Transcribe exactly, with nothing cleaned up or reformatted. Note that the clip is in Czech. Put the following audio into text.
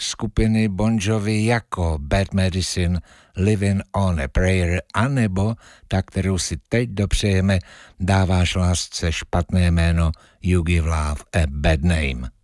skupiny Bon Jovi jako Bad Medicine, Living on a Prayer, anebo ta, kterou si teď dopřejeme, Dáváš lásce špatné jméno, You Give Love a Bad Name.